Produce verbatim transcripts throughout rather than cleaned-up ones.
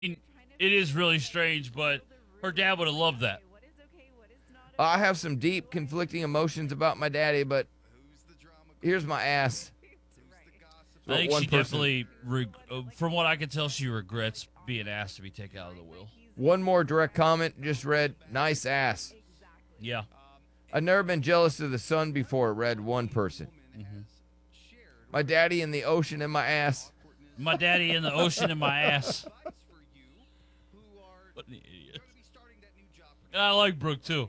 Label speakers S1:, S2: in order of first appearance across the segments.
S1: It is really strange, but her dad would have loved that.
S2: I have some deep conflicting emotions about my daddy, but here's my ass.
S1: I think
S2: one
S1: she
S2: person-
S1: definitely, reg- uh, from what I can tell, she regrets being asked to be taken out of the will.
S2: One more direct comment just read, nice ass.
S1: Yeah.
S2: I've never been jealous of the sun before, read one person.
S1: Mm-hmm.
S2: My daddy in the ocean in my ass.
S1: My daddy in the ocean in my ass. What an idiot. And I like Brooke, too.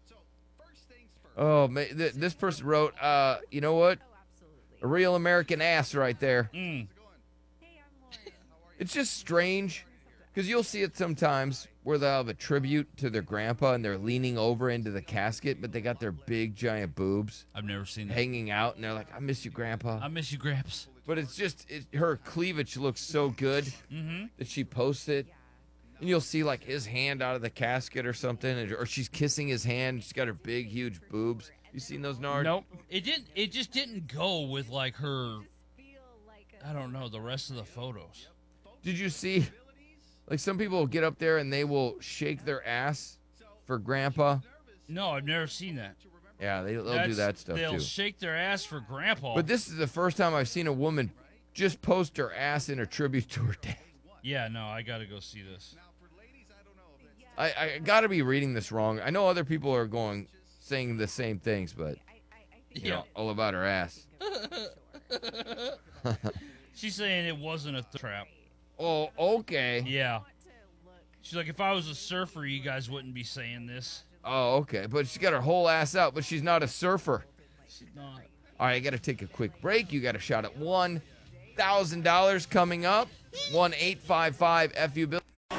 S2: Oh, man, th- this person wrote, uh, you know what? A real American ass right there.
S1: Mm.
S2: It's just strange, because you'll see it sometimes where they'll have a tribute to their grandpa and they're leaning over into the casket, but they got their big, giant boobs
S1: I've never seen that.
S2: hanging out, and they're like, I miss you, Grandpa.
S1: I miss you, Gramps.
S2: But it's just, it, her cleavage looks so good
S1: Mm-hmm.
S2: that she posts it. And you'll see, like, his hand out of the casket or something, or she's kissing his hand. She's got her big, huge boobs. You seen those, Nard?
S3: Nope.
S1: It didn't. It just didn't go with like her. I don't know the rest of the photos.
S2: Did you see, like, some people will get up there and they will shake their ass for Grandpa?
S1: No, I've never seen that.
S2: Yeah, they, they'll do
S1: That's-
S2: that stuff,
S1: They'll
S2: too.
S1: shake their ass for Grandpa.
S2: But this is the first time I've seen a woman just post her ass in a tribute to her dad.
S1: yeah, no, I gotta go see this.
S2: I, I got to be reading this wrong. I know other people are going, saying the same things, but, you
S1: Yeah,
S2: know, all about her ass.
S1: she's saying it wasn't a th- trap.
S2: Oh, okay.
S1: Yeah, she's like, if I was a surfer, you guys wouldn't be saying this.
S2: Oh, okay. But she's got her whole ass out, but she's not a surfer.
S1: She's not.
S2: All right, I got to take a quick break. You got a shot at one thousand dollars coming up. one eight five five F U Bill.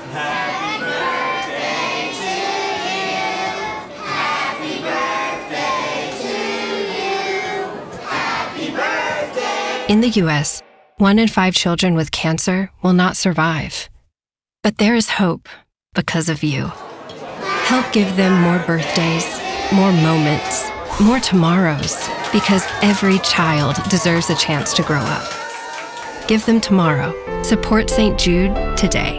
S4: In the U S, one in five children with cancer will not survive. But there is hope because of you. Help give them more birthdays, more moments, more tomorrows, because every child deserves a chance to grow up. Give them tomorrow. Support Saint Jude today.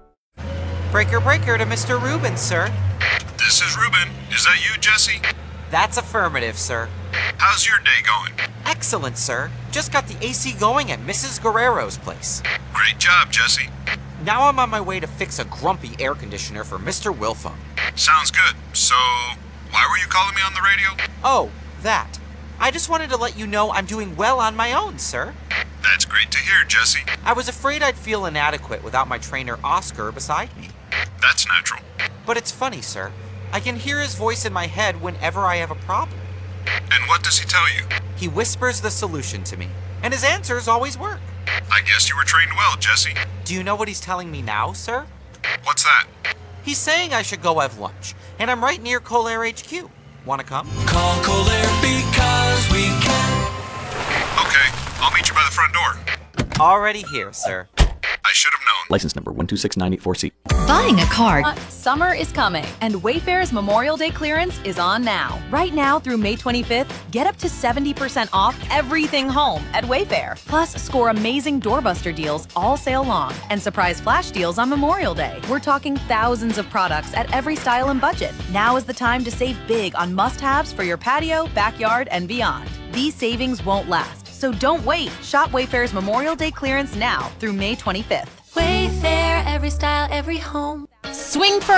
S5: Breaker, breaker to Mister Rubin, sir.
S6: This is Ruben. Is that you, Jesse?
S5: That's affirmative, sir.
S6: How's your day going?
S5: Excellent, sir. Just got the A C going at Missus Guerrero's place.
S6: Great job, Jesse.
S5: Now I'm on my way to fix a grumpy air conditioner for Mister Wilfo.
S6: Sounds good. So, why were you calling me on the radio?
S5: Oh, that. I just wanted to let you know I'm doing well on my own, sir.
S6: That's great to hear, Jesse.
S5: I was afraid I'd feel inadequate without my trainer Oscar beside me.
S6: That's natural.
S5: But it's funny, sir. I can hear his voice in my head whenever I have a problem.
S6: And what does he tell you?
S5: He whispers the solution to me, and his answers always work.
S6: I guess you were trained well, Jesse.
S5: Do you know what he's telling me now, sir?
S6: What's that?
S5: He's saying I should go have lunch, and I'm right near Colair H Q. Wanna come?
S7: Call Colair because we can.
S6: Okay, I'll meet you by the front door.
S5: Already here, sir.
S6: I should have known.
S8: License number one two six nine eight four C.
S9: Buying a car.
S10: Uh, summer is coming, and Wayfair's Memorial Day clearance is on now. Right now through May twenty-fifth, get up to seventy percent off everything home at Wayfair. Plus, score amazing doorbuster deals all sale long and surprise flash deals on Memorial Day. We're talking thousands of products at every style and budget. Now is the time to save big on must-haves for your patio, backyard, and beyond. These savings won't last, so don't wait. Shop Wayfair's Memorial Day clearance now through May twenty-fifth.
S9: Wayfair, every style, every home.
S10: Swing for